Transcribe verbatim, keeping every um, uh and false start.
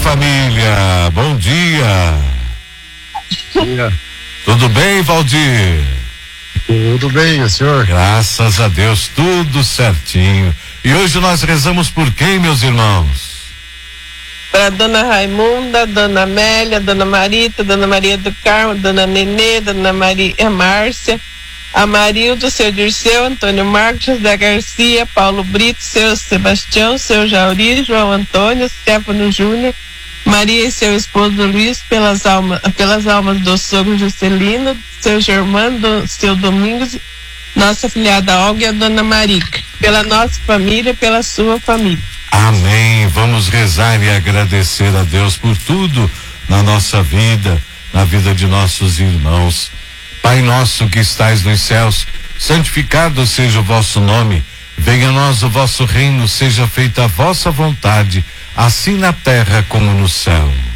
família, bom dia. Bom dia. Tudo bem, Valdir? Tudo bem, o senhor? Graças a Deus, tudo certinho. E hoje nós rezamos por quem, meus irmãos? Para Dona Raimunda, Dona Amélia, Dona Marita, Dona Maria do Carmo, Dona Nenê, Dona Maria Márcia, Amarildo, seu Dirceu, Antônio Marcos, José Garcia, Paulo Brito, seu Sebastião, seu Jauri, João Antônio, Stefano Júnior, Maria e seu esposo Luiz, pelas almas, pelas almas do sogro Juscelino, seu Germano, do, seu Domingos, nossa afilhada Olga e a Dona Marica, pela nossa família, pela sua família. Amém. Vamos rezar e agradecer a Deus por tudo na nossa vida, na vida de nossos irmãos. Pai nosso que estais nos céus, santificado seja o vosso nome. Venha a nós o vosso reino, seja feita a vossa vontade, assim na terra como no céu.